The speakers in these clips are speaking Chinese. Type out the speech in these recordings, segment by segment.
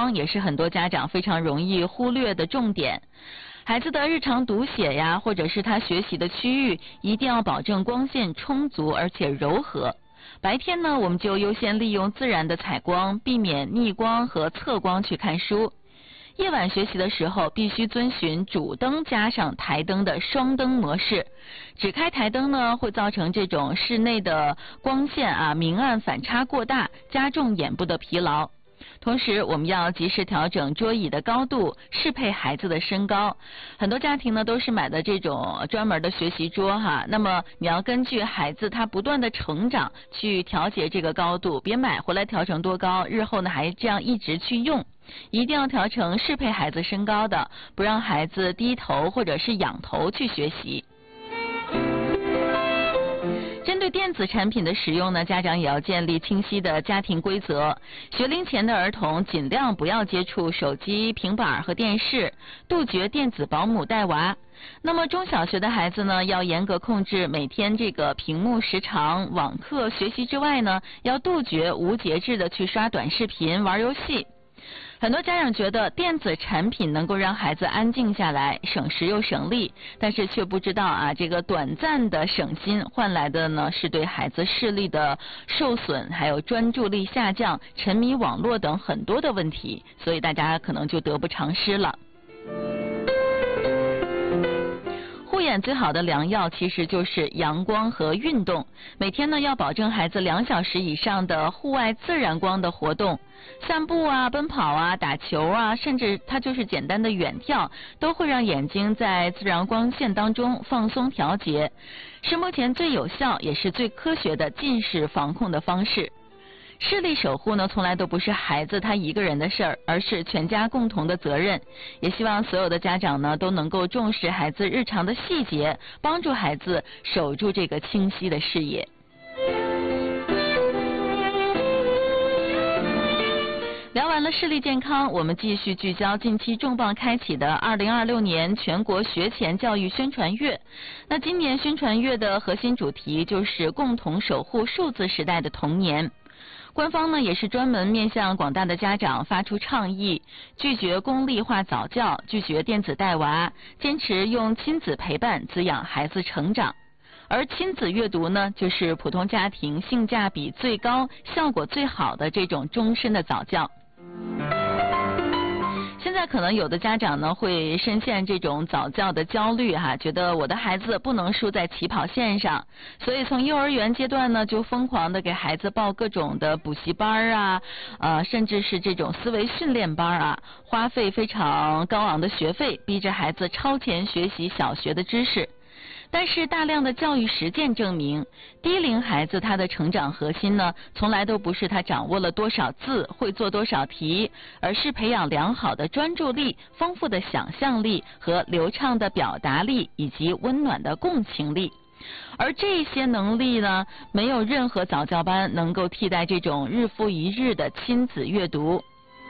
光也是很多家长非常容易忽略的重点。孩子的日常读写呀，或者是他学习的区域，一定要保证光线充足而且柔和。白天呢，我们就优先利用自然的采光，避免逆光和侧光去看书。夜晚学习的时候，必须遵循主灯加上台灯的双灯模式。只开台灯呢，会造成这种室内的光线明暗反差过大，加重眼部的疲劳。同时，我们要及时调整桌椅的高度，适配孩子的身高。很多家庭呢都是买的这种专门的学习桌那么你要根据孩子他不断的成长去调节这个高度，别买回来调成多高，日后呢还这样一直去用。一定要调成适配孩子身高的，不让孩子低头或者是仰头去学习。针对电子产品的使用呢，家长也要建立清晰的家庭规则。学龄前的儿童尽量不要接触手机、平板和电视，杜绝电子保姆带娃。那么中小学的孩子呢，要严格控制每天这个屏幕时长，网课学习之外呢，要杜绝无节制的去刷短视频、玩游戏。很多家长觉得电子产品能够让孩子安静下来，省时又省力，但是却不知道这个短暂的省心换来的呢是对孩子视力的受损，还有专注力下降、沉迷网络等很多的问题，所以大家可能就得不偿失了。护眼最好的良药其实就是阳光和运动，每天呢要保证孩子2小时以上的户外自然光的活动，散步奔跑打球甚至它就是简单的远眺，都会让眼睛在自然光线当中放松调节，是目前最有效也是最科学的近视防控的方式。视力守护呢，从来都不是孩子他一个人的事儿，而是全家共同的责任。也希望所有的家长呢，都能够重视孩子日常的细节，帮助孩子守住这个清晰的视野。聊完了视力健康，我们继续聚焦近期重磅开启的2026年全国学前教育宣传月。那今年宣传月的核心主题就是共同守护数字时代的童年。官方呢也是专门面向广大的家长发出倡议，拒绝功利化早教，拒绝电子带娃，坚持用亲子陪伴滋养孩子成长。而亲子阅读呢，就是普通家庭性价比最高、效果最好的这种终身的早教。现在可能有的家长呢会深陷这种早教的焦虑觉得我的孩子不能输在起跑线上，所以从幼儿园阶段呢就疯狂的给孩子报各种的补习班甚至是这种思维训练班花费非常高昂的学费，逼着孩子超前学习小学的知识。但是大量的教育实践证明，低龄孩子他的成长核心呢，从来都不是他掌握了多少字，会做多少题，而是培养良好的专注力、丰富的想象力和流畅的表达力，以及温暖的共情力。而这些能力呢，没有任何早教班能够替代这种日复一日的亲子阅读。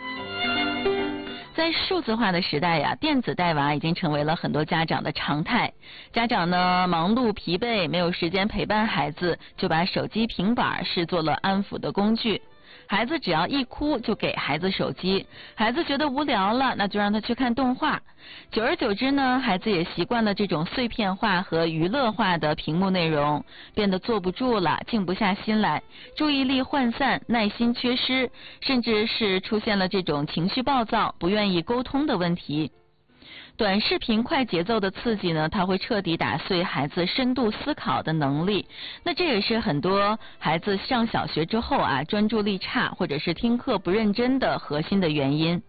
在数字化的时代电子带娃已经成为了很多家长的常态。家长呢忙碌疲惫，没有时间陪伴孩子，就把手机平板视作了安抚的工具。孩子只要一哭就给孩子手机，孩子觉得无聊了，那就让他去看动画。久而久之呢，孩子也习惯了这种碎片化和娱乐化的屏幕内容，变得坐不住了，静不下心来，注意力涣散，耐心缺失，甚至是出现了这种情绪暴躁、不愿意沟通的问题。短视频快节奏的刺激呢，它会彻底打碎孩子深度思考的能力。那这也是很多孩子上小学之后专注力差或者是听课不认真的核心的原因。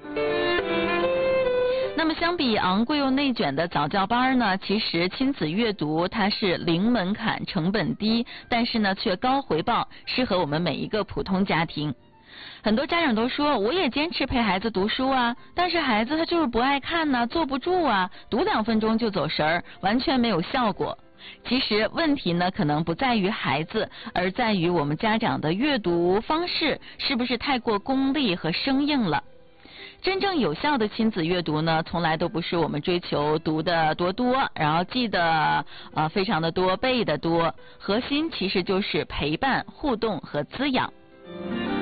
那么相比昂贵又内卷的早教班呢，其实亲子阅读它是零门槛、成本低，但是呢却高回报，适合我们每一个普通家庭。很多家长都说，我也坚持陪孩子读书但是孩子他就是不爱看坐不住读2分钟就走神儿，完全没有效果。其实问题呢，可能不在于孩子，而在于我们家长的阅读方式是不是太过功利和生硬了。真正有效的亲子阅读呢，从来都不是我们追求读的多，然后记得非常的多，背的多，核心其实就是陪伴、互动和滋养。